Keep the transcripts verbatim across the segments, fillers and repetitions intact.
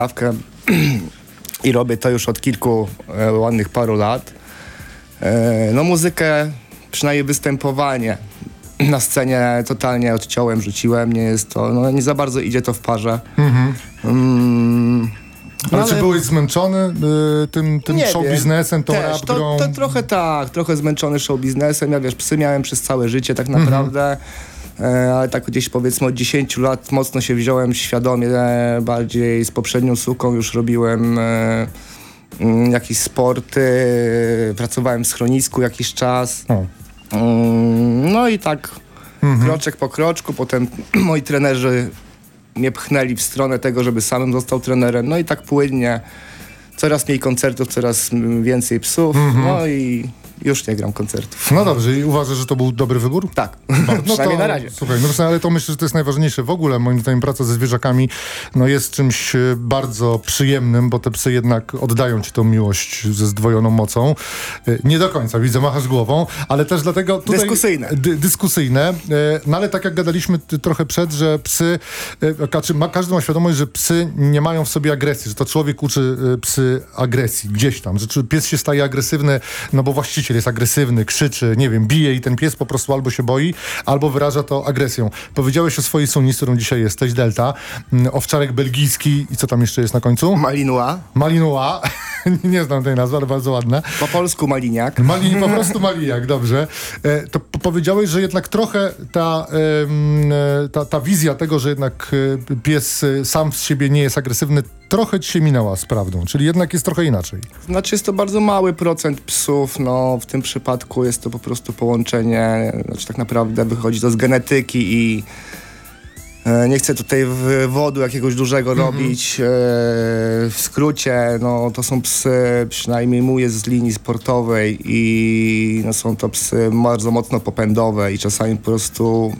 stawkę i robię to już od kilku e, ładnych paru lat. E, no muzykę, przynajmniej występowanie na scenie totalnie odciąłem, rzuciłem, nie jest to, no nie za bardzo idzie to w parze. Mhm. Mm, ale, ale czy byłeś zmęczony y, tym, tym show wiem. biznesem, tą Też, rap to, grą? to trochę tak, trochę zmęczony show biznesem. Ja wiesz, psy miałem przez całe życie tak naprawdę. E, ale tak gdzieś powiedzmy od dziesięciu lat mocno się wziąłem świadomie, e, bardziej z poprzednią suką już robiłem e, m, jakieś sporty, e, pracowałem w schronisku jakiś czas. O. Mm, no i tak Mhm. kroczek po kroczku, potem moi trenerzy mnie pchnęli w stronę tego, żeby samym został trenerem, no i tak płynnie. Coraz mniej koncertów, coraz więcej psów, Mhm. no i już nie gram koncertów. No dobrze, i uważasz, że to był dobry wybór? Tak, No przynajmniej to, na razie. Słuchaj, no ale to myślę, że to jest najważniejsze w ogóle. Moim zdaniem praca ze zwierzakami no jest czymś e, bardzo przyjemnym, bo te psy jednak oddają ci tą miłość ze zdwojoną mocą. E, nie do końca, widzę, machasz głową, ale też dlatego... Tutaj, Dyskusyjne. Dy, dyskusyjne. E, no ale tak jak gadaliśmy t- trochę przed, że psy, e, ka- ma, każdy ma świadomość, że psy nie mają w sobie agresji, że to człowiek uczy e, psy agresji gdzieś tam, że czy pies się staje agresywny, no bo właściciel jest agresywny, krzyczy, nie wiem, bije i ten pies po prostu albo się boi, albo wyraża to agresją. Powiedziałeś o swojej Suni, z którą dzisiaj jesteś, Delta, mm, owczarek belgijski i co tam jeszcze jest na końcu? Malinois, Malinois. Nie znam tej nazwy, ale bardzo ładne. po polsku maliniak. Mali, po prostu Malijak, dobrze. E, to p- powiedziałeś, że jednak trochę ta, em, e, ta, ta wizja tego, że jednak e, pies e, sam z siebie nie jest agresywny, trochę ci się minęła z prawdą, czyli jednak jest trochę inaczej. Znaczy jest to bardzo mały procent psów, no w tym przypadku jest to po prostu połączenie, znaczy tak naprawdę wychodzi to z genetyki i e, nie chcę tutaj wywodu jakiegoś dużego mm-hmm. robić. E, w skrócie, no to są psy, przynajmniej mój jest z linii sportowej i no, są to psy bardzo mocno popędowe i czasami po prostu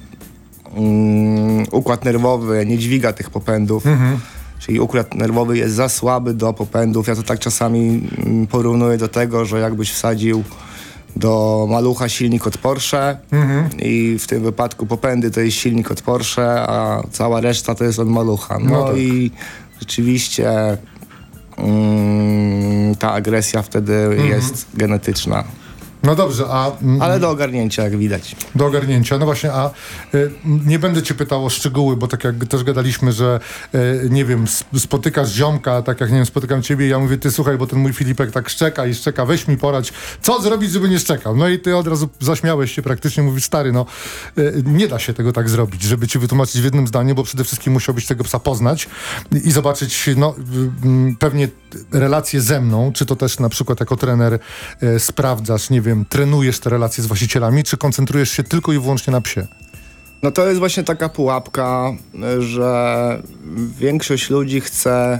mm, układ nerwowy nie dźwiga tych popędów. Mm-hmm. Czyli układ nerwowy jest za słaby do popędów. Ja to tak czasami mm, porównuję do tego, że jakbyś wsadził do malucha silnik od Porsche mhm. i w tym wypadku popędy to jest silnik od Porsche, a cała reszta to jest od malucha. No, no tak. I rzeczywiście mm, ta agresja wtedy mhm. jest genetyczna. No dobrze, a... Mm, Ale do ogarnięcia, jak widać. Do ogarnięcia. No właśnie, a y, nie będę cię pytał o szczegóły, bo tak jak też gadaliśmy, że y, nie wiem, sp- spotykasz ziomka, tak jak nie wiem, spotykam ciebie i ja mówię, ty słuchaj, bo ten mój Filipek tak szczeka i szczeka, weź mi poradź, co zrobić, żeby nie szczekał. No i ty od razu zaśmiałeś się praktycznie, mówisz, stary, no y, nie da się tego tak zrobić, żeby ci wytłumaczyć w jednym zdaniu, bo przede wszystkim musiałbyś tego psa poznać i, i zobaczyć, no y, y, pewnie relacje ze mną, czy to też na przykład jako trener y, sprawdzasz, nie wiem, trenujesz te relacje z właścicielami, czy koncentrujesz się tylko i wyłącznie na psie? No to jest właśnie taka pułapka, że większość ludzi chce,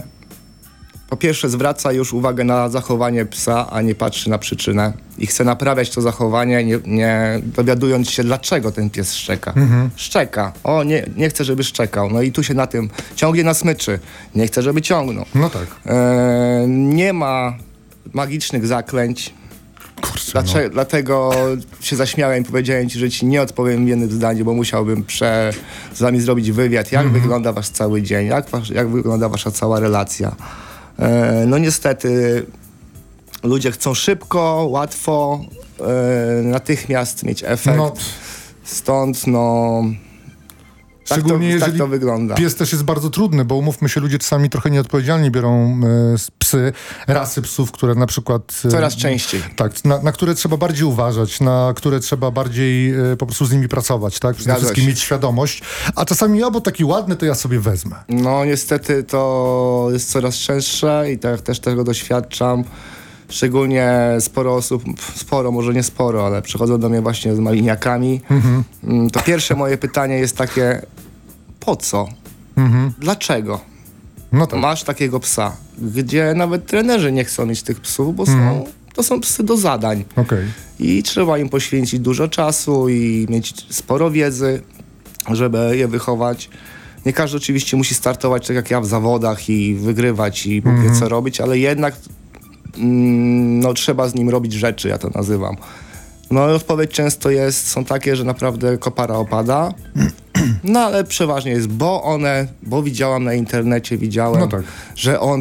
po pierwsze zwraca już uwagę na zachowanie psa, a nie patrzy na przyczynę i chce naprawiać to zachowanie, nie, nie dowiadując się, dlaczego ten pies szczeka. Mhm. Szczeka. O, nie, nie chcę, żeby szczekał. No i tu się na tym ciągnie na smyczy. Nie chcę, żeby ciągnął. No tak. E, nie ma magicznych zaklęć. Kurczę, Dlaczego, no. Dlatego się zaśmiałem i powiedziałem ci, że ci nie odpowiem w jednym zdaniu, bo musiałbym prze, z wami zrobić wywiad, jak mm-hmm. wygląda wasz cały dzień, jak, wasz, jak wygląda wasza cała relacja. E, no niestety ludzie chcą szybko, łatwo, e, natychmiast mieć efekt. No. Stąd no... Szczególnie tak to, jeżeli tak to wygląda. Pies też jest bardzo trudny, bo umówmy się, ludzie czasami trochę nieodpowiedzialnie biorą e, psy, rasy psów, które na przykład... E, Coraz częściej. Tak, na, na które trzeba bardziej uważać, na które trzeba bardziej e, po prostu z nimi pracować, tak? Przede Zgadza wszystkim się. mieć świadomość. A czasami, o, bo taki ładny, to ja sobie wezmę. No niestety to jest coraz częstsze i tak też tego doświadczam. Szczególnie sporo osób, sporo, może nie sporo, ale przychodzą do mnie właśnie z maliniakami. Mhm. To pierwsze moje pytanie jest takie, po co? Mhm. Dlaczego? No tak. Masz takiego psa, gdzie nawet trenerzy nie chcą mieć tych psów, bo Mhm. są, to są psy do zadań. Okej. I trzeba im poświęcić dużo czasu i mieć sporo wiedzy, żeby je wychować. Nie każdy oczywiście musi startować tak jak ja w zawodach i wygrywać i Bóg wie co robić, ale jednak mm, no, trzeba z nim robić rzeczy, ja to nazywam. No i odpowiedź często jest, są takie, że naprawdę kopara opada No ale przeważnie jest, bo one, bo widziałam na internecie, widziałem, No tak. że on